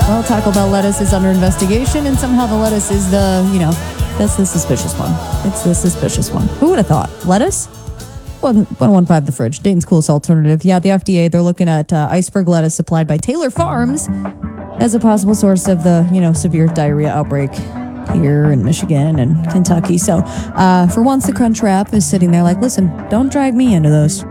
Well, Taco Bell lettuce is under investigation, and somehow the lettuce is that's the suspicious one. It's the suspicious one. Who would have thought? Lettuce? 115 the fridge. Dayton's coolest alternative. Yeah, the FDA, they're looking at iceberg lettuce supplied by Taylor Farms as a possible source of the, severe diarrhea outbreak here in Michigan and Kentucky. So for once, the Crunchwrap is sitting there like, listen, don't drag me into this.